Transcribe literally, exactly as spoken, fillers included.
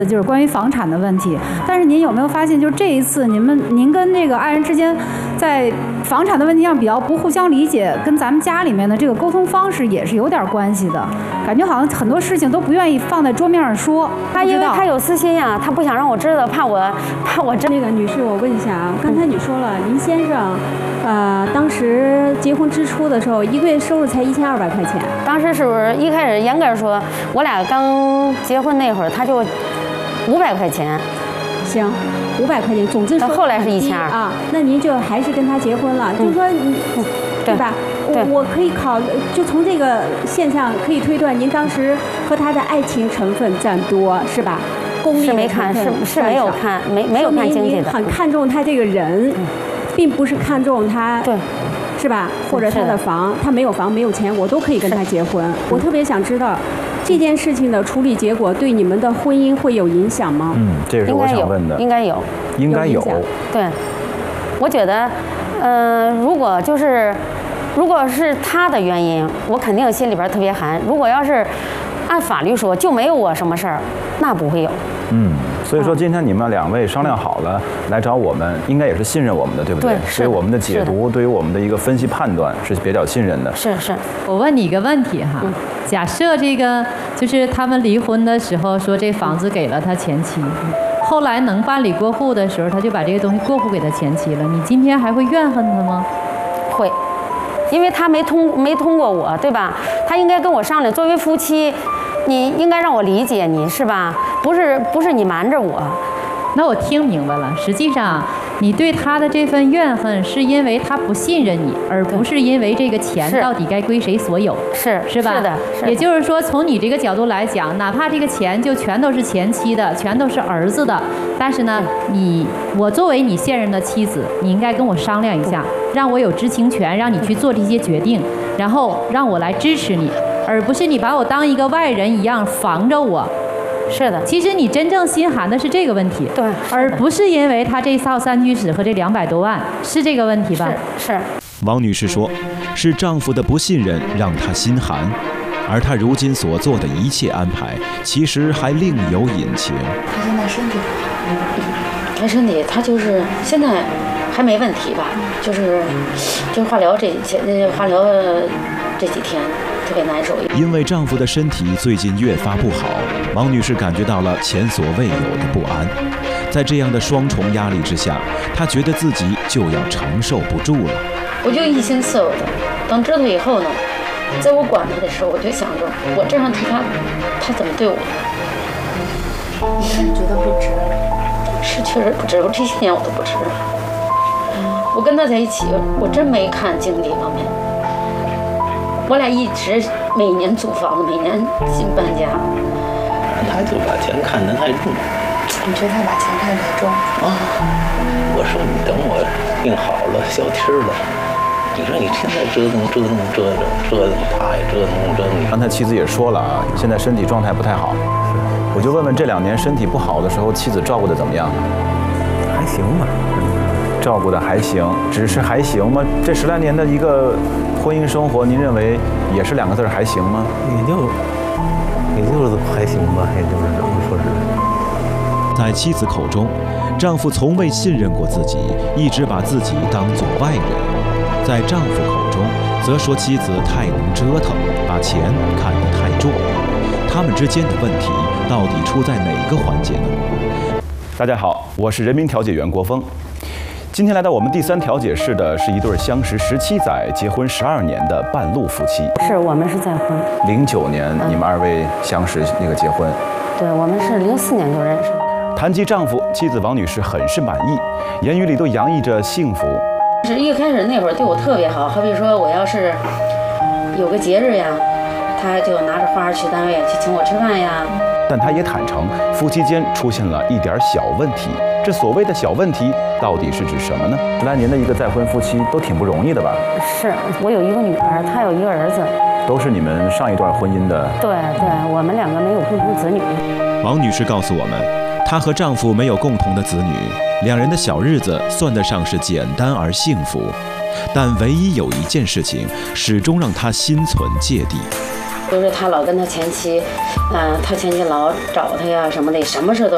就是关于房产的问题。但是您有没有发现，就这一次您们您跟这个爱人之间，在房产的问题上比较不互相理解，跟咱们家里面的这个沟通方式也是有点关系的。感觉好像很多事情都不愿意放在桌面上说。 他因为他有私心呀、啊，他不想让我知道，怕我怕我知。 那个女士，我问一下啊，刚才你说了，您先生，呃，当时结婚之初的时候，一个月收入才一千二百块钱。 当时是不是一开始严格说，我俩刚结婚那会儿，他就五百块钱。 行，五百块钱，总之后来是一千二啊。那您就还是跟他结婚了，嗯、就是说你、嗯，对吧？ 对， 我可以考，就从这个现象可以推断，您当时和他的爱情成分占多，是吧？功利是没看，是是没有看，没没有看经济的。 很看重他这个人，嗯、并不是看重他， 对， 是吧？或者他的房，他没有房没有钱，我都可以跟他结婚。我特别想知道。这件事情的处理结果对你们的婚姻会有影响吗？ 嗯，这也是我想问的。 应该有， 应该有。 对，我觉得，呃，如果就是，如果是他的原因，我肯定心里边特别寒。如果要是按法律说就没有我什么事儿，那不会有。 嗯，所以说今天你们两位商量好了来找我们，应该也是信任我们的，对不对？ 对， 对我们的解读，对于我们的一个分析判断是比较信任的。 是是。 我问你一个问题哈，嗯、假设这个就是他们离婚的时候说这房子给了他前妻，后来能办理过户的时候，他就把这个东西过户给他前妻了，你今天还会怨恨他吗？ 会，因为他没通没通过我，对吧？他应该跟我商量，作为夫妻。你应该让我理解你，是吧？不是不是你瞒着我。 那我听明白了，实际上你对他的这份怨恨是因为他不信任你，而不是因为这个钱到底该归谁所有， 是是吧？ 是的。是也就是说，从你这个角度来讲，哪怕这个钱就全都是前妻的，全都是儿子的，但是呢，你我作为你现任的妻子，你应该跟我商量一下，让我有知情权，让你去做这些决定，然后让我来支持你。而不是你把我当一个外人一样防着我， 是的。 其实你真正心寒的是这个问题， 对， 而不是因为他这套三居室和这两百多万，是这个问题吧？ 是。是王女士说，是丈夫的不信任让她心寒，而她如今所做的一切安排，其实还另有隐情。 她现在身体不好，她身体她就是现在还没问题吧？就是就化疗这前化疗这几天。特别难受， 因为丈夫的身体最近越发不好，王女士感觉到了前所未有的不安。在这样的双重压力之下，她觉得自己就要承受不住了。 我就一心伺候他，等知道以后呢，在我管他的时候，我就想着，我这样对他，他怎么对我？ 你觉得不值？ 是确实不值，我这些年我都不值。我跟他在一起，我真没看经济方面。我俩一直每年租房子，每年新搬家。 他就把钱看得太重。 你觉得他把钱看得太重？ 啊！我说你等我病好了，消气儿了，你说你现在折腾折腾折腾折腾，他也折腾折腾。 刚才妻子也说了啊，现在身体状态不太好。我就问问这两年身体不好的时候，妻子照顾的怎么样？ 还行吧。 照顾的还行，只是还行吗？这十来年的一个婚姻生活，您认为也是两个字还行吗？ 也就也就是还行吧，也就是这么说是。 在妻子口中，丈夫从未信任过自己，一直把自己当作外人；在丈夫口中，则说妻子太能折腾，把钱看得太重。他们之间的问题到底出在哪个环节呢？ 大家好，我是人民调解员郭峰。今天来到我们第三调解室的是一对相识十七载、结婚十二年的半路夫妻。 是我们是再婚。 零九年你们二位相识那个结婚。 对，我们是零四年就认识的。 谈及丈夫，妻子王女士很是满意，言语里都洋溢着幸福。 是一开始那会儿对我特别好，好比说我要是有个节日呀，他就拿着花去单位去请我吃饭呀。 但他也坦诚，夫妻间出现了一点小问题。这所谓的小问题，到底是指什么呢？十来年的一个再婚夫妻都挺不容易的吧？ 是我有一个女儿，他有一个儿子， 都是你们上一段婚姻的。 对对，我们两个没有共同子女。 王女士告诉我们，她和丈夫没有共同的子女，两人的小日子算得上是简单而幸福，但唯一有一件事情始终让她心存芥蒂。 就是他老跟他前妻，嗯、呃，他前妻老找他呀什么的，什么事都